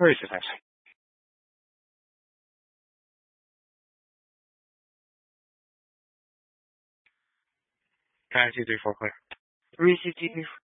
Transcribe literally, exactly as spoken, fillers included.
Where is it actually? Nine two three four clear. Three C T.